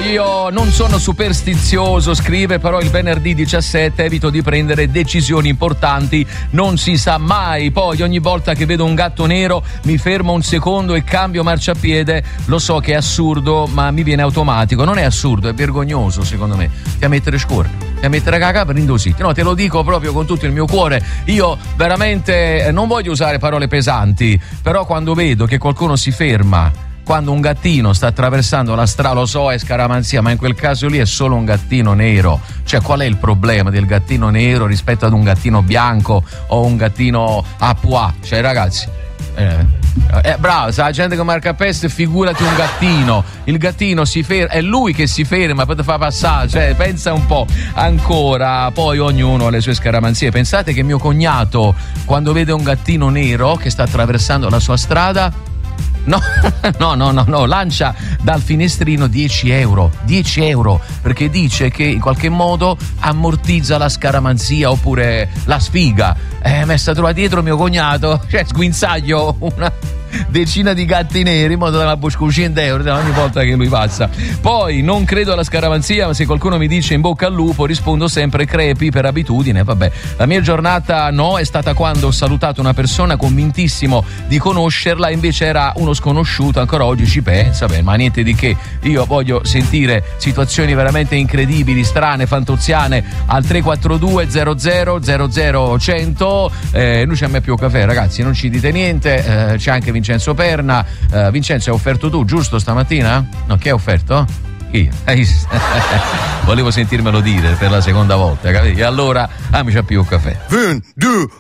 io non sono superstizioso, scrive, però il venerdì 17 evito di prendere decisioni importanti, non si sa mai. Poi ogni volta che vedo un gatto nero mi fermo un secondo e cambio marciapiede. Lo so che è assurdo, ma mi viene automatico. Non è assurdo, è vergognoso secondo me. Ti a mettere scorra, ti a mettere cagà per indositi. No, te lo dico proprio con tutto il mio cuore. Io veramente non voglio usare parole pesanti, però quando vedo che qualcuno si ferma quando un gattino sta attraversando la strada, lo so, è scaramanzia, ma in quel caso lì è solo un gattino nero. Cioè, qual è il problema del gattino nero rispetto ad un gattino bianco o un gattino a pois? Cioè, ragazzi, bravo, sa la gente che marca peste, figurati un gattino. Il gattino si ferma, è lui che si ferma, poi ti fa passare, cioè pensa un po'. Ancora, poi ognuno ha le sue scaramanzie. Pensate che mio cognato, quando vede un gattino nero che sta attraversando la sua strada, no, lancia dal finestrino 10 euro, perché dice che in qualche modo ammortizza la scaramanzia oppure la sfiga. Mi è stato trovato dietro mio cognato, cioè sguinzaglio una decina di gatti neri in modo da una boscucina d'euro ogni volta che lui passa. Poi non credo alla scaramanzia, ma se qualcuno mi dice in bocca al lupo rispondo sempre crepi per abitudine. Vabbè, la mia giornata è stata quando ho salutato una persona convintissimo di conoscerla, invece era uno sconosciuto. Ancora oggi ci pensa, ma niente di che. Io voglio sentire situazioni veramente incredibili, strane, fantoziane al 342 00 100. Noi ci abbiamo più caffè, ragazzi, non ci dite niente. C'è anche Vincenzo Perna. Vincenzo, hai offerto tu, giusto, stamattina? No, chi hai offerto? Io. Volevo sentirmelo dire per la seconda volta, capito? E allora, mi c'ha più caffè. 1, 2,